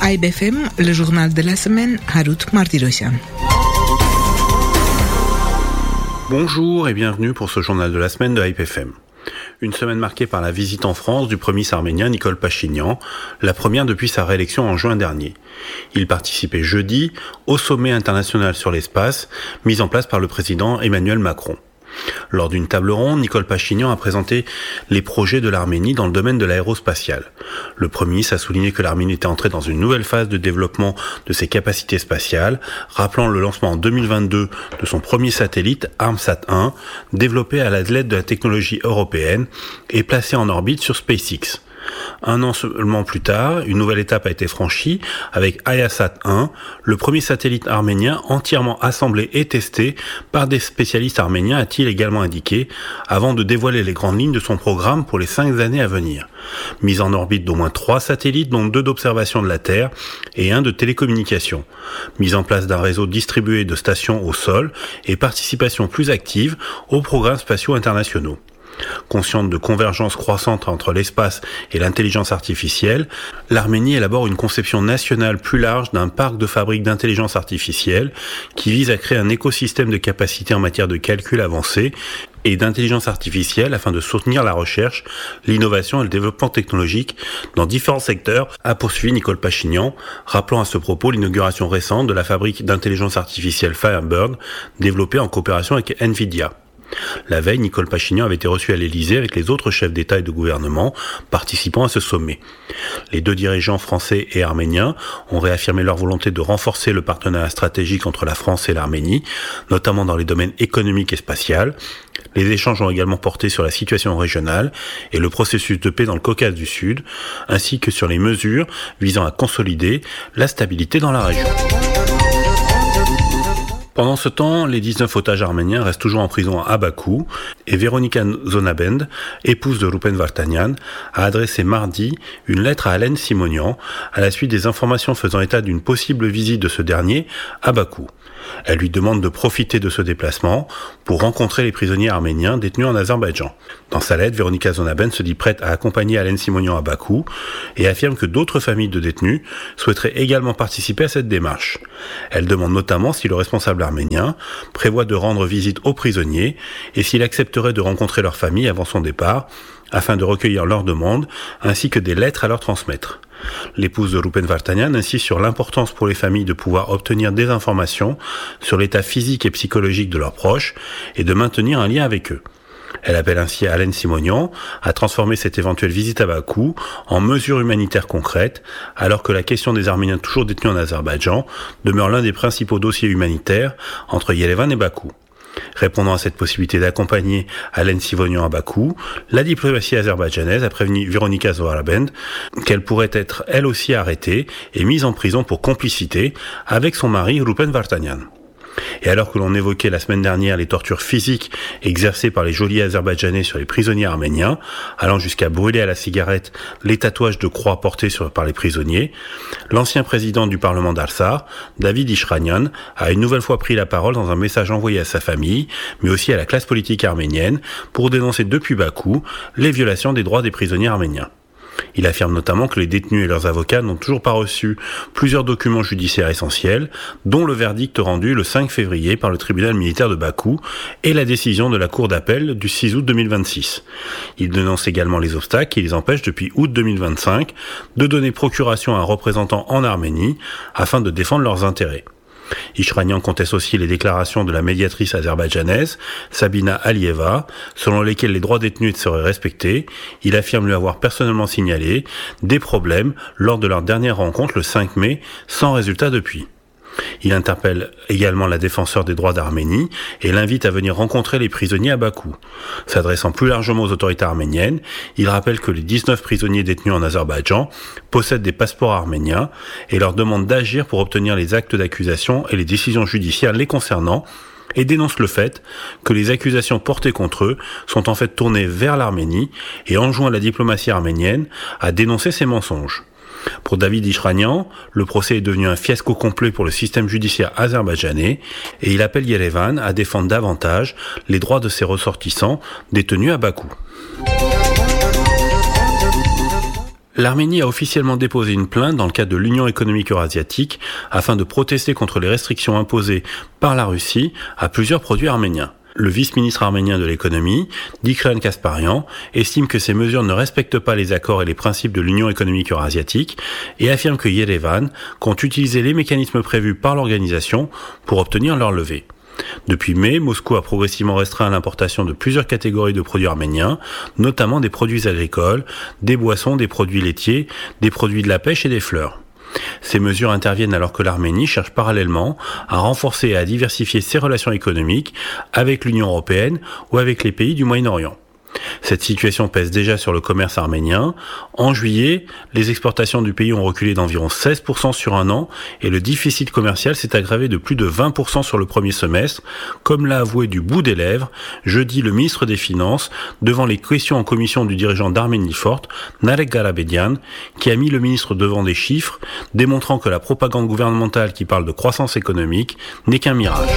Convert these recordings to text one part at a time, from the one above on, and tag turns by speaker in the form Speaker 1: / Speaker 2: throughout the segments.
Speaker 1: IBFM, le journal de la semaine, Harut Martirosyan.
Speaker 2: Bonjour et bienvenue pour ce journal de la semaine de IBFM. Une semaine marquée par la visite en France du premier ministre arménien Nikol Pachinian, la première depuis sa réélection en juin dernier. Il participait jeudi au sommet international sur l'espace, mis en place par le président Emmanuel Macron. Lors d'une table ronde, Nikol Pachinian a présenté les projets de l'Arménie dans le domaine de l'aérospatial. Le Premier ministre a souligné que l'Arménie était entrée dans une nouvelle phase de développement de ses capacités spatiales, rappelant le lancement en 2022 de son premier satellite, Armsat-1, développé à l'aide de la technologie européenne et placé en orbite sur SpaceX. Un an seulement plus tard, une nouvelle étape a été franchie avec Ayasat-1, le premier satellite arménien entièrement assemblé et testé par des spécialistes arméniens, a-t-il également indiqué, avant de dévoiler les grandes lignes de son programme pour les 5 années à venir. Mise en orbite d'au moins 3 satellites, dont 2 d'observation de la Terre et 1 de télécommunication. Mise en place d'un réseau distribué de stations au sol et participation plus active aux programmes spatiaux internationaux. Consciente de convergence croissante entre l'espace et l'intelligence artificielle, l'Arménie élabore une conception nationale plus large d'un parc de fabrique d'intelligence artificielle qui vise à créer un écosystème de capacités en matière de calcul avancé et d'intelligence artificielle afin de soutenir la recherche, l'innovation et le développement technologique dans différents secteurs, a poursuivi Nikol Pachinian, rappelant à ce propos l'inauguration récente de la fabrique d'intelligence artificielle Firebird, développée en coopération avec Nvidia. La veille, Nikol Pachinian avait été reçu à l'Élysée avec les autres chefs d'État et de gouvernement participant à ce sommet. Les 2 dirigeants français et arméniens ont réaffirmé leur volonté de renforcer le partenariat stratégique entre la France et l'Arménie, notamment dans les domaines économiques et spatial. Les échanges ont également porté sur la situation régionale et le processus de paix dans le Caucase du Sud, ainsi que sur les mesures visant à consolider la stabilité dans la région. Pendant ce temps, les 19 otages arméniens restent toujours en prison à Bakou et Veronika Zonabend, épouse de Rupen Vartanian, a adressé mardi une lettre à Alen Simonian à la suite des informations faisant état d'une possible visite de ce dernier à Bakou. Elle lui demande de profiter de ce déplacement pour rencontrer les prisonniers arméniens détenus en Azerbaïdjan. Dans sa lettre, Veronika Zonabend se dit prête à accompagner Alen Simonian à Bakou et affirme que d'autres familles de détenus souhaiteraient également participer à cette démarche. Elle demande notamment si le responsable arménien prévoit de rendre visite aux prisonniers et s'il accepterait de rencontrer leurs familles avant son départ afin de recueillir leurs demandes ainsi que des lettres à leur transmettre. L'épouse de Rupen Vartanian insiste sur l'importance pour les familles de pouvoir obtenir des informations sur l'état physique et psychologique de leurs proches et de maintenir un lien avec eux. Elle appelle ainsi Alen Simonian à transformer cette éventuelle visite à Bakou en mesures humanitaires concrètes, alors que la question des Arméniens toujours détenus en Azerbaïdjan demeure l'un des principaux dossiers humanitaires entre Yerevan et Bakou. Répondant à cette possibilité d'accompagner Alen Simonian à Bakou, la diplomatie azerbaïdjanaise a prévenu Veronika Zonabend qu'elle pourrait être elle aussi arrêtée et mise en prison pour complicité avec son mari Rupen Vartanian. Et alors que l'on évoquait la semaine dernière les tortures physiques exercées par les geôliers azerbaïdjanais sur les prisonniers arméniens, allant jusqu'à brûler à la cigarette les tatouages de croix portés par les prisonniers, l'ancien président du Parlement d'Arsar, David Ishranian, a une nouvelle fois pris la parole dans un message envoyé à sa famille, mais aussi à la classe politique arménienne, pour dénoncer depuis Bakou les violations des droits des prisonniers arméniens. Il affirme notamment que les détenus et leurs avocats n'ont toujours pas reçu plusieurs documents judiciaires essentiels, dont le verdict rendu le 5 février par le tribunal militaire de Bakou et la décision de la cour d'appel du 6 août 2026. Il dénonce également les obstacles qui les empêchent depuis août 2025 de donner procuration à un représentant en Arménie afin de défendre leurs intérêts. Ishranian conteste aussi les déclarations de la médiatrice azerbaïdjanaise, Sabina Alieva, selon lesquelles les droits détenus seraient respectés. Il affirme lui avoir personnellement signalé des problèmes lors de leur dernière rencontre le 5 mai, sans résultat depuis. Il interpelle également la défenseure des droits d'Arménie et l'invite à venir rencontrer les prisonniers à Bakou. S'adressant plus largement aux autorités arméniennes, il rappelle que les 19 prisonniers détenus en Azerbaïdjan possèdent des passeports arméniens et leur demande d'agir pour obtenir les actes d'accusation et les décisions judiciaires les concernant, et dénonce le fait que les accusations portées contre eux sont en fait tournées vers l'Arménie et enjoint la diplomatie arménienne à dénoncer ces mensonges. Pour David Ishranian, le procès est devenu un fiasco complet pour le système judiciaire azerbaïdjanais et il appelle Yerevan à défendre davantage les droits de ses ressortissants détenus à Bakou. L'Arménie a officiellement déposé une plainte dans le cadre de l'Union économique eurasiatique afin de protester contre les restrictions imposées par la Russie à plusieurs produits arméniens. Le vice-ministre arménien de l'économie, Dikran Kasparian, estime que ces mesures ne respectent pas les accords et les principes de l'Union économique eurasiatique et affirme que Yerevan compte utiliser les mécanismes prévus par l'organisation pour obtenir leur levée. Depuis mai, Moscou a progressivement restreint l'importation de plusieurs catégories de produits arméniens, notamment des produits agricoles, des boissons, des produits laitiers, des produits de la pêche et des fleurs. Ces mesures interviennent alors que l'Arménie cherche parallèlement à renforcer et à diversifier ses relations économiques avec l'Union européenne ou avec les pays du Moyen-Orient. Cette situation pèse déjà sur le commerce arménien. En juillet, les exportations du pays ont reculé d'environ 16% sur un an et le déficit commercial s'est aggravé de plus de 20% sur le premier semestre, comme l'a avoué du bout des lèvres jeudi le ministre des Finances devant les questions en commission du dirigeant d'Arménie Forte, Narek Garabedian, qui a mis le ministre devant des chiffres, démontrant que la propagande gouvernementale qui parle de croissance économique n'est qu'un mirage.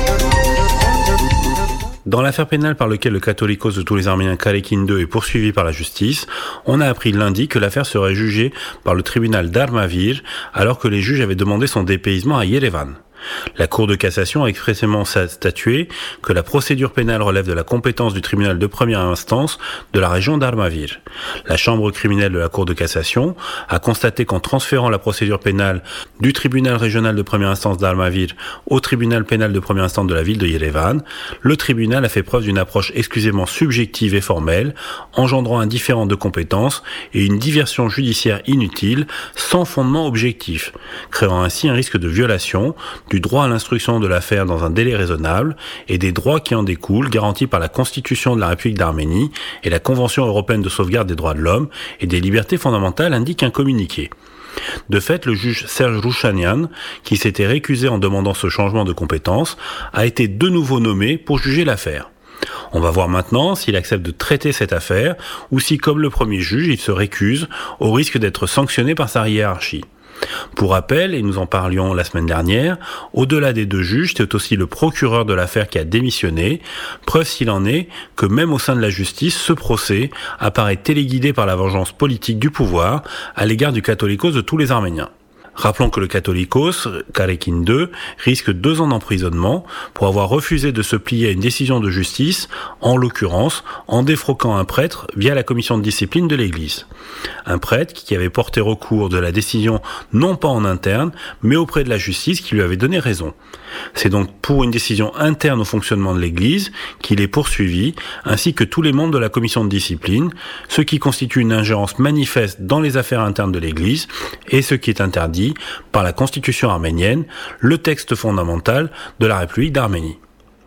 Speaker 2: Dans l'affaire pénale par laquelle le catholicos de tous les Arméniens Karekin II est poursuivi par la justice, on a appris lundi que l'affaire serait jugée par le tribunal d'Armavir alors que les juges avaient demandé son dépaysement à Yerevan. La Cour de cassation a expressément statué que la procédure pénale relève de la compétence du tribunal de première instance de la région d'Armavir. La chambre criminelle de la Cour de cassation a constaté qu'en transférant la procédure pénale du tribunal régional de première instance d'Armavir au tribunal pénal de première instance de la ville de Yerevan, le tribunal a fait preuve d'une approche exclusivement subjective et formelle, engendrant un différend de compétences et une diversion judiciaire inutile, sans fondement objectif, créant ainsi un risque de violation du droit à l'instruction de l'affaire dans un délai raisonnable et des droits qui en découlent garantis par la Constitution de la République d'Arménie et la Convention européenne de sauvegarde des droits de l'homme et des libertés fondamentales, indique un communiqué. De fait, le juge Serge Rouchanian, qui s'était récusé en demandant ce changement de compétence, a été de nouveau nommé pour juger l'affaire. On va voir maintenant s'il accepte de traiter cette affaire ou si, comme le premier juge, il se récuse au risque d'être sanctionné par sa hiérarchie. Pour rappel, et nous en parlions la semaine dernière, au-delà des deux juges, c'est aussi le procureur de l'affaire qui a démissionné, preuve s'il en est que même au sein de la justice, ce procès apparaît téléguidé par la vengeance politique du pouvoir à l'égard du catholicos de tous les Arméniens. Rappelons que le catholicos, Karekin II, risque 2 ans d'emprisonnement pour avoir refusé de se plier à une décision de justice, en l'occurrence en défroquant un prêtre via la commission de discipline de l'Église. Un prêtre qui avait porté recours de la décision non pas en interne, mais auprès de la justice qui lui avait donné raison. C'est donc pour une décision interne au fonctionnement de l'Église qu'il est poursuivi, ainsi que tous les membres de la commission de discipline, ce qui constitue une ingérence manifeste dans les affaires internes de l'Église et ce qui est interdit par la Constitution arménienne, le texte fondamental de la République d'Arménie.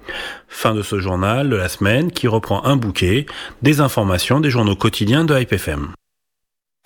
Speaker 2: Fin de ce journal de la semaine qui reprend un bouquet des informations des journaux quotidiens de Hype FM.